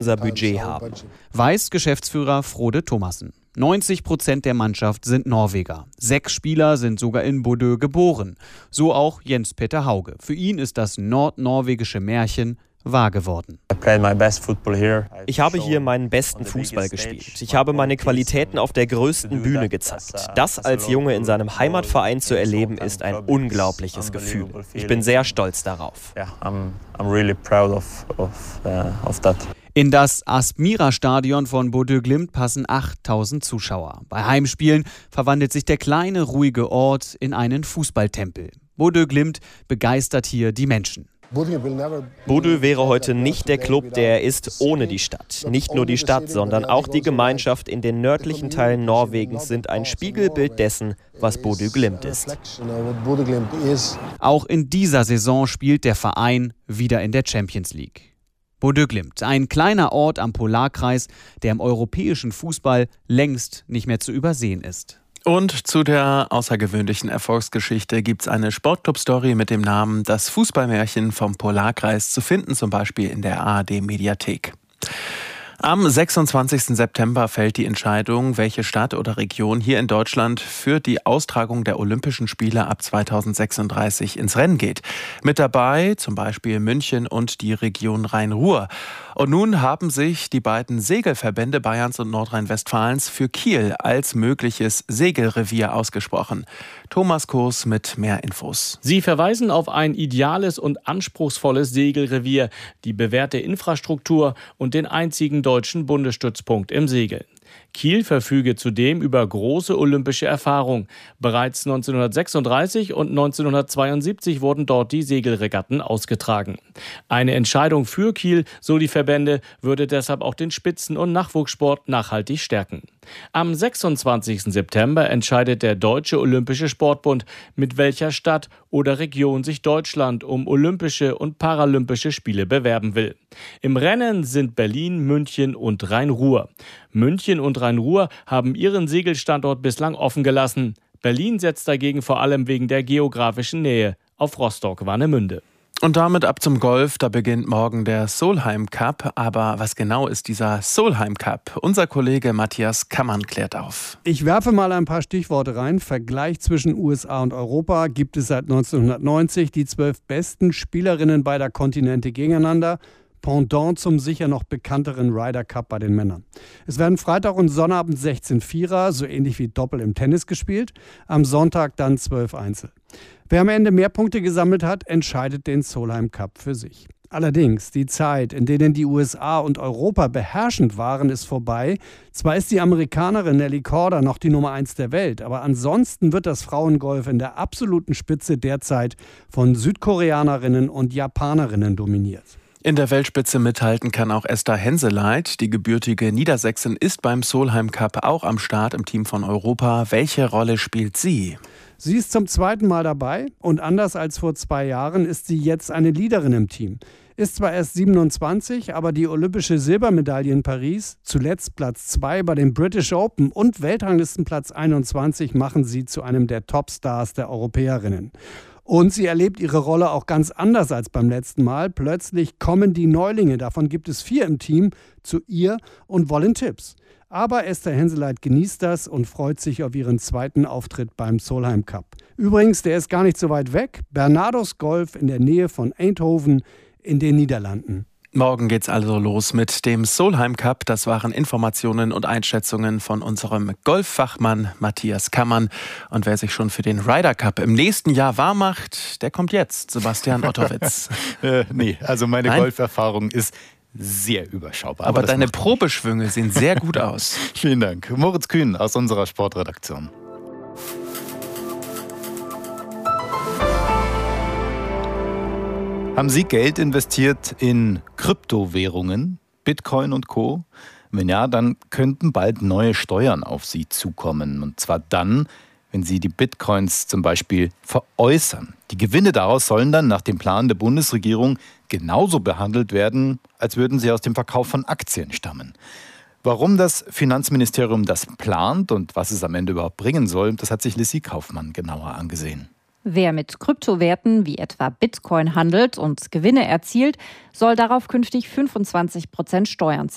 unser Budget haben. Weiß Geschäftsführer Frode Thomassen. 90% der Mannschaft sind Norweger. 6 Spieler sind sogar in Bodø geboren. So auch Jens-Peter Hauge. Für ihn ist das nordnorwegische Märchen wahr geworden. Ich habe hier meinen besten Fußball gespielt. Ich habe meine Qualitäten auf der größten Bühne gezeigt. Das als Junge in seinem Heimatverein zu erleben, ist ein unglaubliches Gefühl. Ich bin sehr stolz darauf. In das Aspmira-Stadion von Bodø Glimt passen 8000 Zuschauer. Bei Heimspielen verwandelt sich der kleine, ruhige Ort in einen Fußballtempel. Bodø Glimt begeistert hier die Menschen. Bodø wäre heute nicht der Club, der er ist, ohne die Stadt. Nicht nur die Stadt, sondern auch die Gemeinschaft in den nördlichen Teilen Norwegens sind ein Spiegelbild dessen, was Bodø Glimt ist. Auch in dieser Saison spielt der Verein wieder in der Champions League. Bodø Glimt, ein kleiner Ort am Polarkreis, der im europäischen Fußball längst nicht mehr zu übersehen ist. Und zu der außergewöhnlichen Erfolgsgeschichte gibt es eine Sportclub-Story mit dem Namen Das Fußballmärchen vom Polarkreis zu finden, zum Beispiel in der ARD-Mediathek. Am 26. September fällt die Entscheidung, welche Stadt oder Region hier in Deutschland für die Austragung der Olympischen Spiele ab 2036 ins Rennen geht. Mit dabei zum Beispiel München und die Region Rhein-Ruhr. Und nun haben sich die beiden Segelverbände Bayerns und Nordrhein-Westfalens für Kiel als mögliches Segelrevier ausgesprochen. Thomas Kurs mit mehr Infos. Sie verweisen auf ein ideales und anspruchsvolles Segelrevier, die bewährte Infrastruktur und den einzigen deutschen Bundesstützpunkt im Segeln. Kiel verfüge zudem über große olympische Erfahrung. Bereits 1936 und 1972 wurden dort die Segelregatten ausgetragen. Eine Entscheidung für Kiel, so die Verbände, würde deshalb auch den Spitzen- und Nachwuchssport nachhaltig stärken. Am 26. September entscheidet der Deutsche Olympische Sportbund, mit welcher Stadt oder Region sich Deutschland um Olympische und Paralympische Spiele bewerben will. Im Rennen sind Berlin, München und Rhein-Ruhr. München und Rhein-Ruhr haben ihren Segelstandort bislang offen gelassen. Berlin setzt dagegen vor allem wegen der geografischen Nähe auf Rostock-Warnemünde. Und damit ab zum Golf, da beginnt morgen der Solheim Cup. Aber was genau ist dieser Solheim Cup? Unser Kollege Matthias Kammann klärt auf. Ich werfe mal ein paar Stichworte rein. Vergleich zwischen USA und Europa gibt es seit 1990 die 12 besten Spielerinnen beider Kontinente gegeneinander. Pendant zum sicher noch bekannteren Ryder Cup bei den Männern. Es werden Freitag und Sonnabend 16 Vierer, so ähnlich wie Doppel im Tennis gespielt. Am Sonntag dann 12 Einzel. Wer am Ende mehr Punkte gesammelt hat, entscheidet den Solheim Cup für sich. Allerdings, die Zeit, in denen die USA und Europa beherrschend waren, ist vorbei. Zwar ist die Amerikanerin Nelly Korda noch die Nummer 1 der Welt, aber ansonsten wird das Frauengolf in der absoluten Spitze derzeit von Südkoreanerinnen und Japanerinnen dominiert. In der Weltspitze mithalten kann auch Esther Henseleit. Die gebürtige Niedersächsin ist beim Solheim Cup auch am Start im Team von Europa. Welche Rolle spielt sie? Sie ist zum zweiten Mal dabei und anders als vor 2 Jahren ist sie jetzt eine Leaderin im Team. Ist zwar erst 27, aber die olympische Silbermedaille in Paris, zuletzt Platz 2 bei den British Open und Weltranglistenplatz 21 machen sie zu einem der Topstars der Europäerinnen. Und sie erlebt ihre Rolle auch ganz anders als beim letzten Mal. Plötzlich kommen die Neulinge, davon gibt es 4 im Team, zu ihr und wollen Tipps. Aber Esther Henseleit genießt das und freut sich auf ihren zweiten Auftritt beim Solheim Cup. Übrigens, der ist gar nicht so weit weg. Barnardos Golf in der Nähe von Eindhoven in den Niederlanden. Morgen geht's also los mit dem Solheim Cup. Das waren Informationen und Einschätzungen von unserem Golffachmann Matthias Kammann. Und wer sich schon für den Ryder Cup im nächsten Jahr warm macht, der kommt jetzt, Sebastian Ottowitz. Nee, also meine Golferfahrung ist sehr überschaubar. Aber deine Probeschwünge sehen sehr gut aus. Vielen Dank. Moritz Kühn aus unserer Sportredaktion. Haben Sie Geld investiert in Kryptowährungen, Bitcoin und Co.? Wenn ja, dann könnten bald neue Steuern auf Sie zukommen. Und zwar dann, wenn Sie die Bitcoins zum Beispiel veräußern. Die Gewinne daraus sollen dann nach dem Plan der Bundesregierung genauso behandelt werden, als würden sie aus dem Verkauf von Aktien stammen. Warum das Finanzministerium das plant und was es am Ende überhaupt bringen soll, das hat sich Lissy Kaufmann genauer angesehen. Wer mit Kryptowerten wie etwa Bitcoin handelt und Gewinne erzielt, soll darauf künftig 25% Steuern